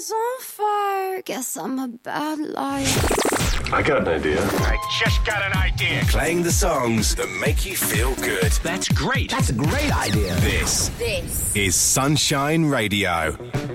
is on fire. Guess I'm a bad liar. I got an idea. I just got an idea. Playing the songs that make you feel good. That's great. That's a great idea. This is Sunshine Radio.